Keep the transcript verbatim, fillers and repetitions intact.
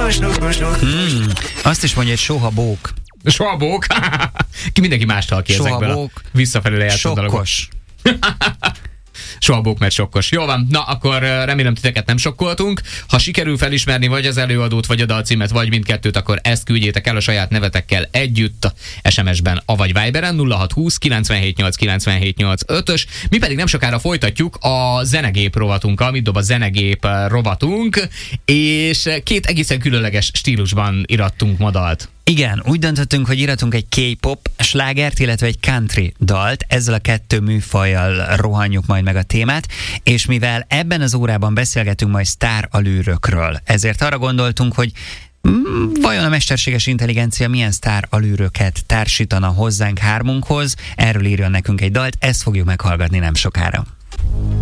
Hmm, azt is mondja, hogy soha bók. Soha bók? Ki mindenki mást hal ki ezekből a visszafelé lejátszott dologok. Sokkos. Soha bók, mert sokkos. Jó van, na akkor remélem titeket nem sokkoltunk. Ha sikerül felismerni vagy az előadót, vagy a dalcímet, vagy mindkettőt, akkor ezt küldjétek el a saját nevetekkel együtt es em es-ben, avagy Viberen nulla hat húsz kilencvenhét nyolc kilencvenhét nyolc ötös. Mi pedig nem sokára folytatjuk a zenegép rovatunkkal, mit dob a zenegép rovatunk, és két egészen különleges stílusban irattunk ma dalt. Igen, úgy döntöttünk, hogy iratunk egy K-pop slágert, illetve egy country dalt. Ezzel a kettő műfajjal rohanjuk majd meg a témát, és mivel ebben az órában beszélgetünk majd sztáralűrökről, ezért arra gondoltunk, hogy mm, vajon a mesterséges intelligencia milyen sztáralűröket társítana hozzánk hármunkhoz, erről írjon nekünk egy dalt, ezt fogjuk meghallgatni nem sokára.